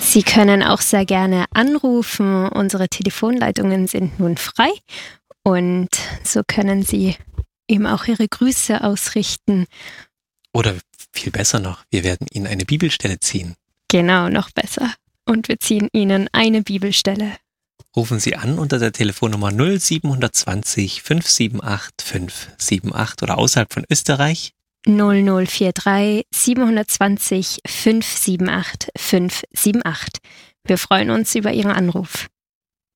Sie können auch sehr gerne anrufen. Unsere Telefonleitungen sind nun frei und so können Sie ihm auch Ihre Grüße ausrichten. Oder viel besser noch, wir werden Ihnen eine Bibelstelle ziehen. Genau, noch besser. Und wir ziehen Ihnen eine Bibelstelle. Rufen Sie an unter der Telefonnummer 0720 578 578 oder außerhalb von Österreich 0043 720 578 578. Wir freuen uns über Ihren Anruf.